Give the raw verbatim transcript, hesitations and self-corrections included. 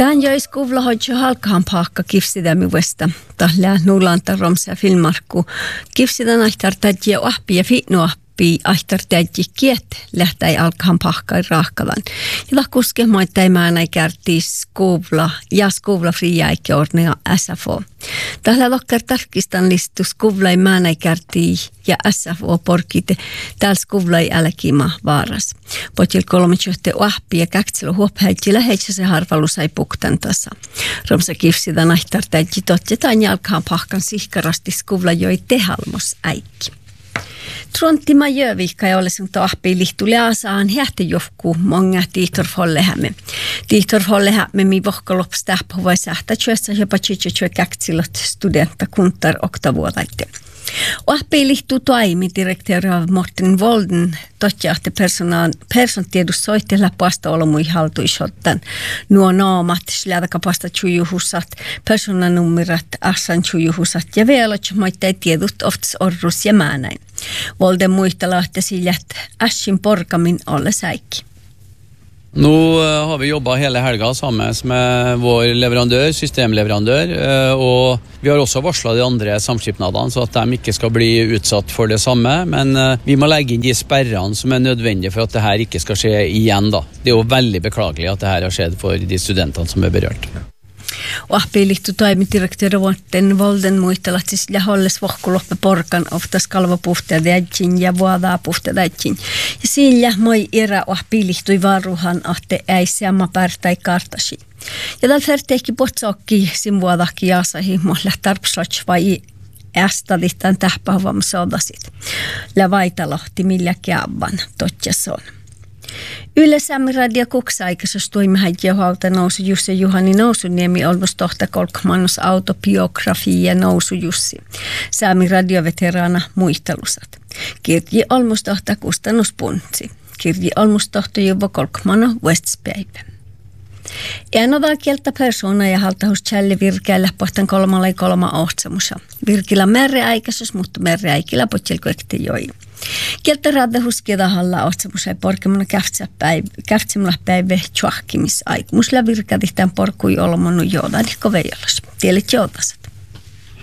Tän jois kuvla hoitsi halkahan paakka kifsidämivestä. Tällä nuulanta romsa filmarkku. Kifsidän aihtar tädjiä ahpi ja fitnuahpi aihtar tädji kiet lähtäi alkahan paakkaan raahkalan. Ja lahkuske moittai määnä kärtis kuvla ja skuvla friäikki ornea S F O. Tällä lokkar tarkistan listus kuvlai määnä kärtii ja S F O porkite täällä skuvlai älkima vaaras. Potil kolmetjohte ahpi ja käkselo huophäitji läheitsä se harvalu sai puktan tasa. Romsa kifsidän aihtar tädji totja tän alkahan paakkaan sihkarasti skuvla joi tehalmos äikki. Trontima Jövihka ja olesun tahpi lihtuli asaan hähti johku monga tiihtorfollehämme. Tiihtorfollehämme mi vohkalops tähpuvai sähtä työssä jopa tsytsytsy käktsilot studenta kuntar oktavuodaitte. Ahpi lihtuu toimi direktööri Morten Volden totjahti persontiedus soittella pasta olomui haltuisottan. Nuo naamat, slätäkapasta tjujuhusat, personanummerat, assan tjujuhusat ja vielä moittai tiedut ofts orrus ja määnäin. Volden muistelahti siljät ässin porkamin olle säikki. Nå har vi jobbat hela helga sammen med vår leverandør, systemleverandør, og vi har også varslet de andre samskipnadene så at de ikke skal bli utsatt for det samme, men vi må legge inn de sperrene som er nødvendige for at det her ikke skal skje igjen da. Det er jo veldig beklagelig at det her har skjedd for de studentene som er berørt. Ahpi lihtu toimidirektööri Morten Volden muistelahti sillä holles vohkuloppe porkan oftas kalva puhteet äitsin ja vuodaa puhteet äitsin. Ja sillä moi erä ahpi lihtui varuhan ahte äisiämä pärtäi kartasi. Ja tällä färteikki potsokki sin vuodahki jaasahi mulla tarpslots vai ästadittan tähpähvam sodasit. Lä vaitalohti millä kiavan totjas on. Yle Saamiradio kuksaikaisessa toimihäjiä hauta nousu Jussi Juhani Nousuniemi olmus tohta kolkmannos autobiografia nousu Jussi. Saamiradio veteraana muistelusat. Kirji olmus tohta kustannuspuntsi. Kirji olmus tohta juvo kolkmano Westspäivä. Enoda kieltä persona ja haltahus tjälli virkeällä pohtan kolmalla ja kolma ohtsamusa. Virkillä merreaikaisuus, mutta merreaikilla potjelko ekti joi. Kieltä raadahus kiedahalla ohtsamusa ja porkemana käftsimalla päivä tjuahkimisaiku. Musla virkadihtaan porkui olmonu joodadikko veijolas. Tielet jootaset.